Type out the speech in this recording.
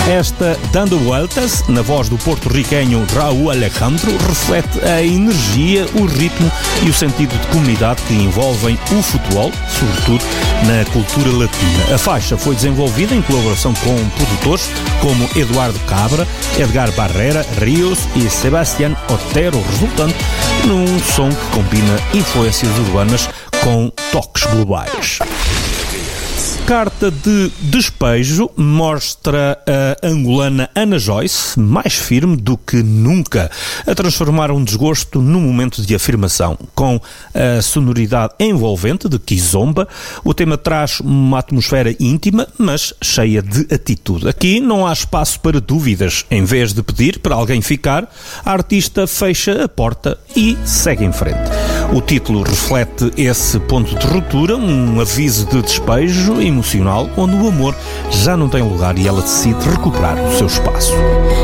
Esta Dando Vueltas, na voz do porto-riquenho Raul Alejandro, reflete a energia, o ritmo e o sentido de comunidade que envolvem o futebol, sobretudo na cultura latina. A faixa foi desenvolvida em colaboração com produtores como Eduardo Cabra, Edgar Barrera Rios e Sebastián Otero, resultando num som que combina influências urbanas com toques globais. Carta de despejo mostra a angolana Ana Joyce mais firme do que nunca a transformar um desgosto num momento de afirmação. Com a sonoridade envolvente de Kizomba, o tema traz uma atmosfera íntima, mas cheia de atitude. Aqui não há espaço para dúvidas. Em vez de pedir para alguém ficar, a artista fecha a porta e segue em frente. O título reflete esse ponto de ruptura, um aviso de despejo emocional, onde o amor já não tem lugar e ela decide recuperar o seu espaço.